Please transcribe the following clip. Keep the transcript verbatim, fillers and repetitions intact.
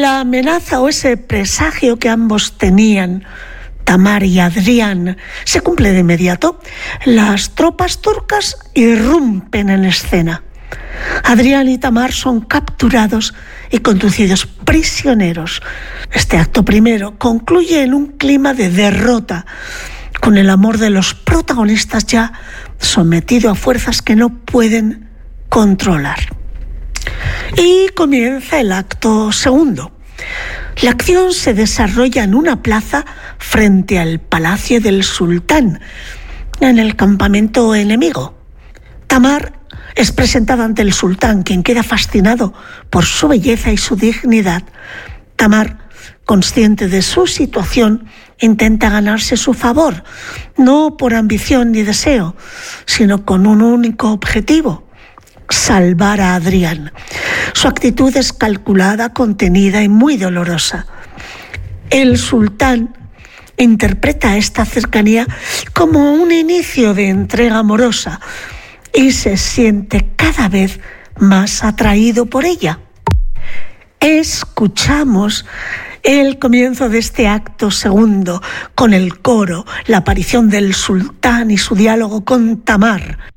La amenaza o ese presagio que ambos tenían, Tamar y Adrián, se cumple de inmediato. Las tropas turcas irrumpen en escena. Adrián y Tamar son capturados y conducidos prisioneros. Este acto primero concluye en un clima de derrota, con el amor de los protagonistas ya sometido a fuerzas que no pueden controlar. Y comienza el acto segundo. La acción se desarrolla en una plaza frente al palacio del sultán, en el campamento enemigo. Tamar es presentada ante el sultán, quien queda fascinado por su belleza y su dignidad. Tamar, consciente de su situación, intenta ganarse su favor, no por ambición ni deseo, sino con un único objetivo: salvar a Adrián. Su actitud es calculada, contenida y muy dolorosa. El sultán interpreta esta cercanía como un inicio de entrega amorosa y se siente cada vez más atraído por ella. Escuchamos el comienzo de este acto segundo con el coro, la aparición del sultán y su diálogo con Tamar.